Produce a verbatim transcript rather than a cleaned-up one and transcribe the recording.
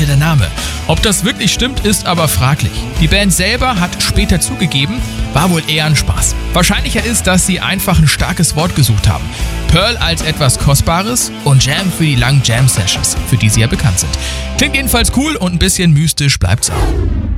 der Name. Ob das wirklich stimmt, ist aber fraglich. Die Band selber hat später zugegeben, war wohl eher ein Spaß. Wahrscheinlicher ist, dass sie einfach ein starkes Wort gesucht haben. Pearl als etwas Kostbares und Jam für die langen Jam-Sessions, für die sie ja bekannt sind. Klingt jedenfalls cool und ein bisschen mystisch bleibt's auch.